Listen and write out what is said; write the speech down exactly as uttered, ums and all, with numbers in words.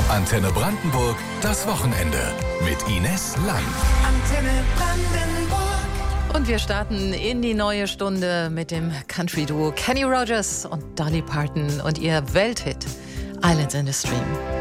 Antenne Brandenburg, das Wochenende mit Ines Lang. Antenne Brandenburg. Und wir starten in die neue Stunde mit dem Country-Duo Kenny Rogers und Dolly Parton und ihr Welthit Islands in the Stream.